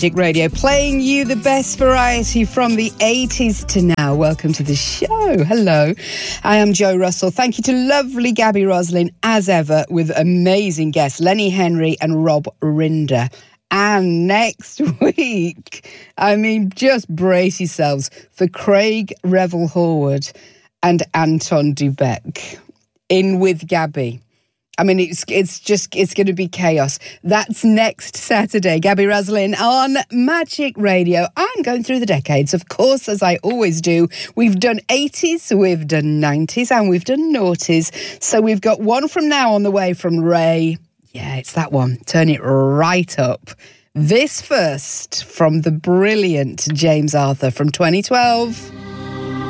Magic Radio, playing you the best variety from the 80s to now. Welcome to the show. Hello, I am Jo Russell. Thank you to lovely Gabby Roslin, as ever, with amazing guests Lenny Henry and Rob Rinder. And next week, just brace yourselves for Craig Revel Horwood and Anton Dubek in with Gabby. It's going to be chaos. That's next Saturday. Gabby Roslin on Magic Radio. I'm going through the decades, of course, as I always do. We've done 80s, we've done 90s, and we've done noughties. So we've got one from now on the way from Ray. Yeah, it's that one. Turn it right up. This first from the brilliant James Arthur from 2012.